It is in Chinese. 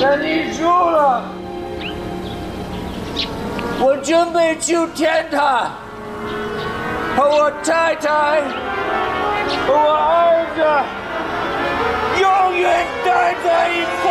那你输了，我准备去天堂，和我太太和我儿子永远待在一块。